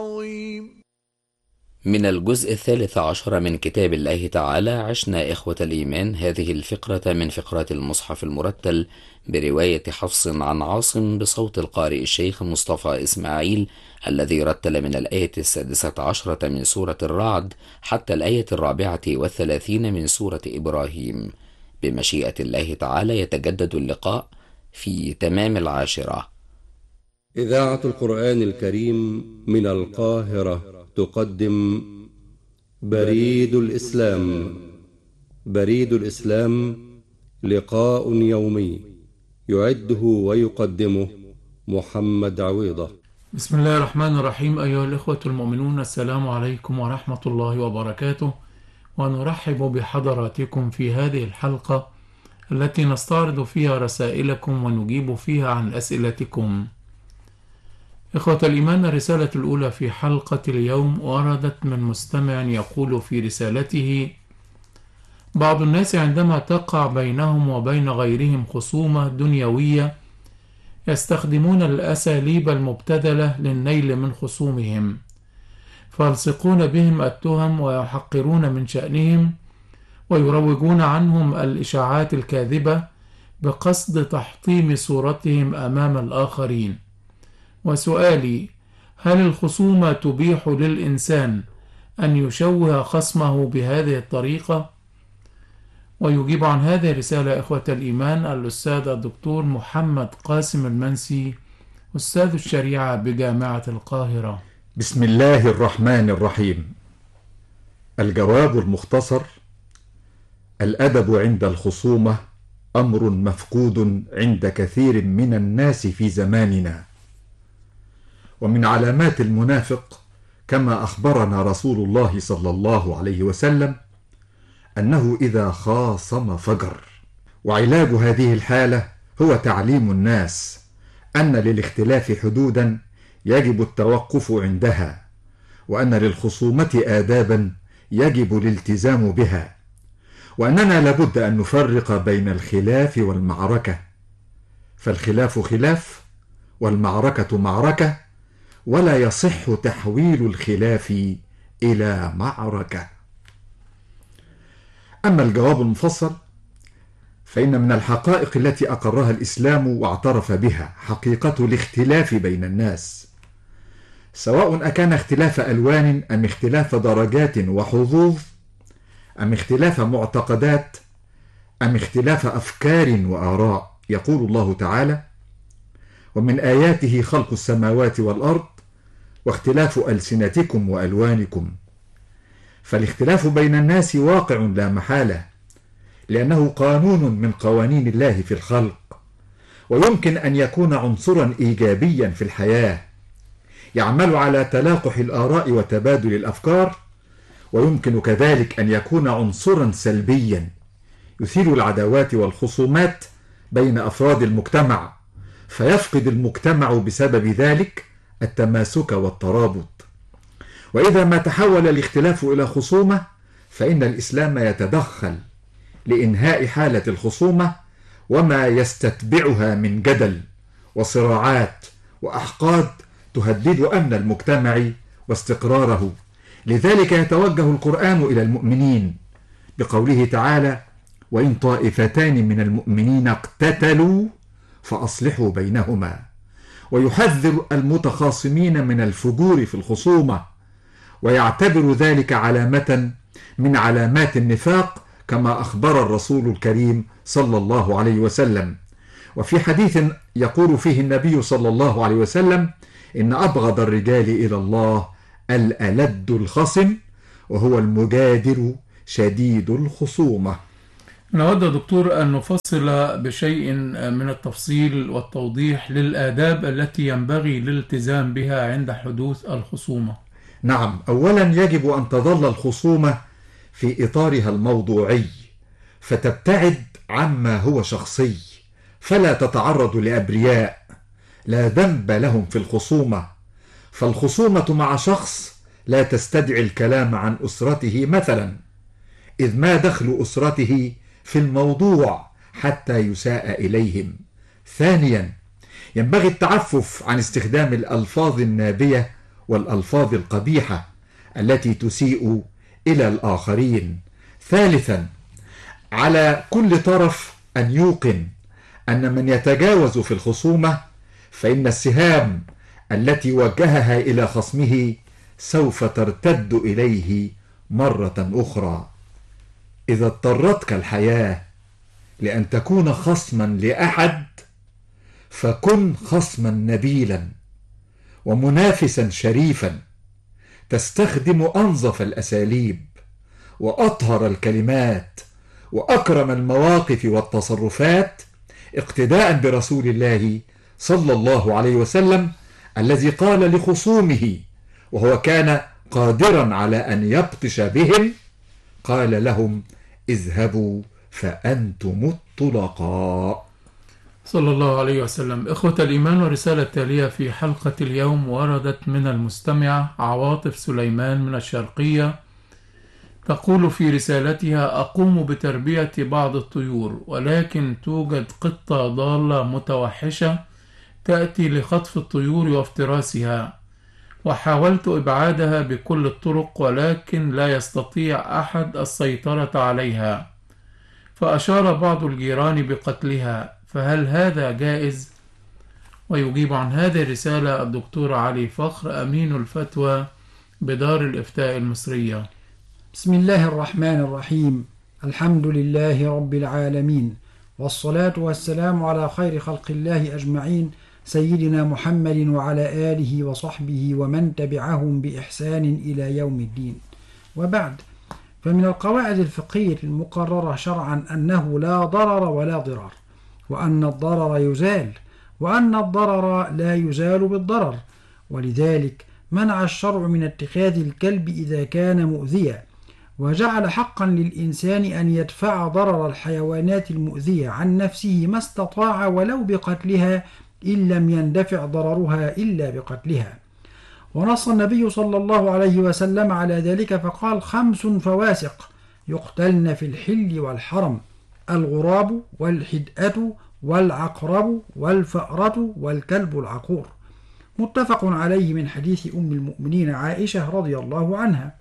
من الجزء 13 من كتاب الله تعالى عشنا إخوة الإيمان، هذه الفقرة من فقرات المصحف المرتل برواية حفص عن عاصم بصوت القارئ الشيخ مصطفى إسماعيل، الذي رتل من الآية 16 من سورة الرعد حتى الآية 34 من سورة إبراهيم. بمشيئة الله تعالى يتجدد اللقاء في تمام 10. إذاعة القرآن الكريم من القاهرة تقدم بريد الإسلام. بريد الإسلام لقاء يومي يعده ويقدمه محمد عويضة. بسم الله الرحمن الرحيم. أيها الإخوة المؤمنون، السلام عليكم ورحمة الله وبركاته، ونرحب بحضراتكم في هذه الحلقة التي نستعرض فيها رسائلكم ونجيب فيها عن أسئلتكم. إخوة الإيمان، الرسالة الأولى في حلقة اليوم وردت من مستمع يقول في رسالته: بعض الناس عندما تقع بينهم وبين غيرهم خصومة دنيوية يستخدمون الأساليب المبتذلة للنيل من خصومهم، فيلصقون بهم التهم ويحقرون من شأنهم ويروجون عنهم الإشاعات الكاذبة بقصد تحطيم صورتهم أمام الآخرين. وسؤالي: هل الخصومة تبيح للإنسان أن يشوه خصمه بهذه الطريقة؟ ويجيب عن هذه الرسالة إخوة الإيمان الأستاذ الدكتور محمد قاسم المنسي، أستاذ الشريعة بجامعة القاهرة. بسم الله الرحمن الرحيم. الجواب المختصر: الأدب عند الخصومة أمر مفقود عند كثير من الناس في زماننا، ومن علامات المنافق كما أخبرنا رسول الله صلى الله عليه وسلم أنه إذا خاصم فجر. وعلاج هذه الحالة هو تعليم الناس أن للاختلاف حدودا يجب التوقف عندها، وأن للخصومة آدابا يجب الالتزام بها، وأننا لابد أن نفرق بين الخلاف والمعركة، فالخلاف خلاف والمعركة معركة، ولا يصح تحويل الخلاف إلى معركة. أما الجواب المفصل فإن من الحقائق التي أقرها الإسلام واعترف بها حقيقة الاختلاف بين الناس، سواء أكان اختلاف ألوان أم اختلاف درجات وحظوظ أم اختلاف معتقدات أم اختلاف أفكار وآراء. يقول الله تعالى: ومن آياته خلق السماوات والأرض واختلاف ألسنتكم وألوانكم. فالاختلاف بين الناس واقع لا محالة، لأنه قانون من قوانين الله في الخلق، ويمكن أن يكون عنصرا إيجابيا في الحياة يعمل على تلاقح الآراء وتبادل الأفكار، ويمكن كذلك أن يكون عنصرا سلبيا يثير العداوات والخصومات بين أفراد المجتمع، فيفقد المجتمع بسبب ذلك التماسك والترابط. وإذا ما تحول الاختلاف إلى خصومة فإن الإسلام يتدخل لإنهاء حالة الخصومة وما يستتبعها من جدل وصراعات وأحقاد تهدد أمن المجتمع واستقراره. لذلك يتوجه القرآن إلى المؤمنين بقوله تعالى: وإن طائفتان من المؤمنين اقتتلوا فأصلحوا بينهما، ويحذر المتخاصمين من الفجور في الخصومة، ويعتبر ذلك علامة من علامات النفاق كما أخبر الرسول الكريم صلى الله عليه وسلم. وفي حديث يقول فيه النبي صلى الله عليه وسلم: إن أبغض الرجال إلى الله الألد الخصم، وهو المجادر شديد الخصومة. نود دكتور أن نفصل بشيء من التفصيل والتوضيح للآداب التي ينبغي الالتزام بها عند حدوث الخصومة. نعم، أولا يجب أن تظل الخصومة في إطارها الموضوعي، فتبتعد عما هو شخصي، فلا تتعرض لأبرياء لا ذنب لهم في الخصومة. فالخصومة مع شخص لا تستدعي الكلام عن أسرته مثلا، إذ ما دخل أسرته في الموضوع حتى يساء إليهم. ثانيا، ينبغي التعفف عن استخدام الألفاظ النابية والألفاظ القبيحة التي تسيء إلى الآخرين. ثالثا، على كل طرف أن يوقن أن من يتجاوز في الخصومة فإن السهام التي وجهها إلى خصمه سوف ترتد إليه مرة أخرى. إذا اضطرتك الحياة لأن تكون خصما لأحد فكن خصما نبيلا ومنافسا شريفا تستخدم أنظف الأساليب وأطهر الكلمات وأكرم المواقف والتصرفات اقتداء برسول الله صلى الله عليه وسلم الذي قال لخصومه وهو كان قادرا على أن يبطش بهم، قال لهم: اذهبوا فأنتم الطلقاء. صلى الله عليه وسلم. إخوة الإيمان، والرسالة التالية في حلقة اليوم وردت من المستمعة عواطف سليمان من الشرقية، تقول في رسالتها: أقوم بتربية بعض الطيور، ولكن توجد قطة ضالة متوحشة تأتي لخطف الطيور وافتراسها، وحاولت إبعادها بكل الطرق ولكن لا يستطيع أحد السيطرة عليها، فأشار بعض الجيران بقتلها، فهل هذا جائز؟ ويجيب عن هذه الرسالة الدكتور علي فخر، أمين الفتوى بدار الإفتاء المصرية. بسم الله الرحمن الرحيم. الحمد لله رب العالمين، والصلاة والسلام على خير خلق الله أجمعين، سيدنا محمد وعلى آله وصحبه ومن تبعهم بإحسان إلى يوم الدين. وبعد، فمن القواعد الفقهية المقررة شرعا أنه لا ضرر ولا ضرار، وأن الضرر يزال، وأن الضرر لا يزال بالضرر، ولذلك منع الشرع من اتخاذ الكلب إذا كان مؤذيا، وجعل حقا للإنسان أن يدفع ضرر الحيوانات المؤذية عن نفسه ما استطاع ولو بقتلها، إن لم يندفع ضررها إلا بقتلها. ونص النبي صلى الله عليه وسلم على ذلك فقال: 5 فواسق يقتلن في الحل والحرم: الغراب والحدأة والعقرب والفأرة والكلب العقور. متفق عليه من حديث أم المؤمنين عائشة رضي الله عنها.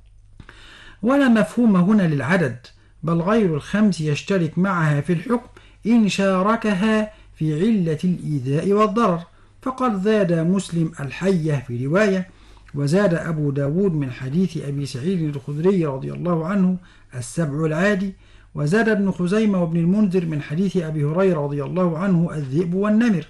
ولا مفهوم هنا للعدد، بل غير ال5 يشترك معها في الحكم إن شاركها في علة الإيذاء والضرر، فقد زاد مسلم الحية في رواية، وزاد أبو داود من حديث أبي سعيد الخدري رضي الله عنه 7 العادي، وزاد ابن خزيمة وابن المنذر من حديث أبي هريرة رضي الله عنه الذئب والنمر،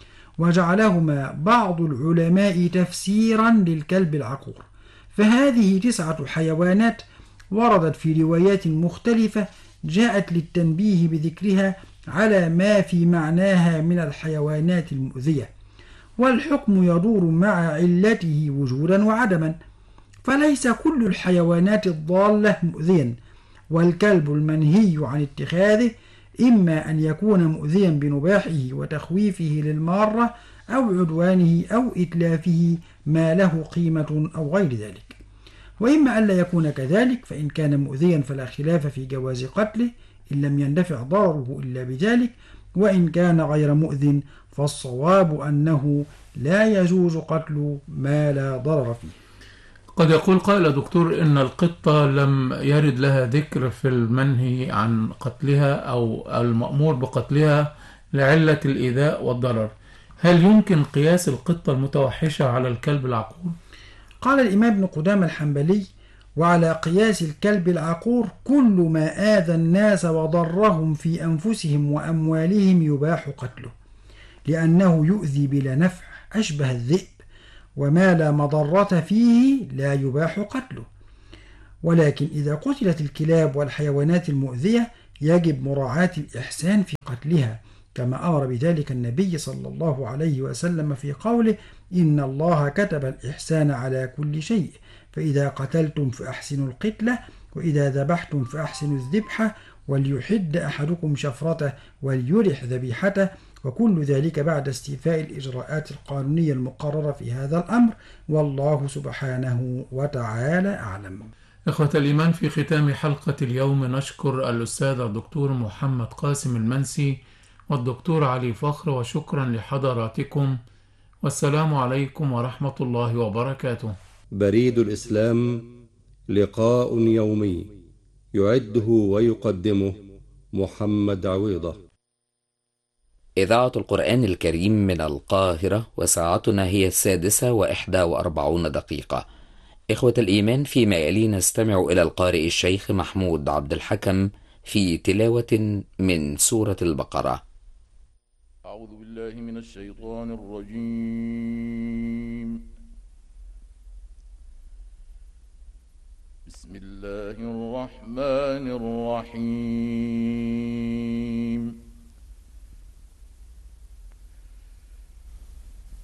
وجعلهما بعض العلماء تفسيرا للكلب العقور. فهذه 9 حيوانات وردت في روايات مختلفة جاءت للتنبيه بذكرها على ما في معناها من الحيوانات المؤذية، والحكم يدور مع علته وجودا وعدما، فليس كل الحيوانات الضالة مؤذيا، والكلب المنهي عن اتخاذه إما أن يكون مؤذيا بنباحه وتخويفه للمارة أو عدوانه أو إتلافه ما له قيمة أو غير ذلك، وإما أن لا يكون كذلك، فإن كان مؤذيا فلا خلاف في جواز قتله إن لم يندفع ضرره إلا بذلك، وإن كان غير مؤذٍ فالصواب أنه لا يجوز قتل ما لا ضرر فيه. قد يقول قائل: دكتور، إن القطة لم يرد لها ذكر في المنهي عن قتلها أو المأمور بقتلها لعلة الإيذاء والضرر، هل يمكن قياس القطة المتوحشة على الكلب العقور؟ قال الإمام ابن قدامة الحنبلي: وعلى قياس الكلب العقور كل ما آذى الناس وضرهم في أنفسهم وأموالهم يباح قتله، لأنه يؤذي بلا نفع أشبه الذئب، وما لا مضرة فيه لا يباح قتله. ولكن إذا قتلت الكلاب والحيوانات المؤذية يجب مراعاة الإحسان في قتلها، كما أمر بذلك النبي صلى الله عليه وسلم في قوله: إن الله كتب الإحسان على كل شيء، فإذا قتلتم فأحسنوا القتلة، وإذا ذبحتم فأحسنوا الذبحة، وليحد أحدكم شفرته وليرح ذبيحته، وكل ذلك بعد استيفاء الإجراءات القانونية المقررة في هذا الأمر، والله سبحانه وتعالى أعلم. إخوة الإيمان، في ختام حلقة اليوم نشكر الأستاذ الدكتور محمد قاسم المنسي والدكتور علي فخر، وشكرا لحضراتكم، والسلام عليكم ورحمة الله وبركاته. بريد الإسلام لقاء يومي يعده ويقدمه محمد عويضة. إذاعة القرآن الكريم من القاهرة، وساعتنا هي 6:41. إخوة الإيمان، فيما يلي نستمع إلى القارئ الشيخ محمود عبد الحكم في تلاوة من سورة البقرة. أعوذ بالله من الشيطان الرجيم. بسم الله الرحمن الرحيم.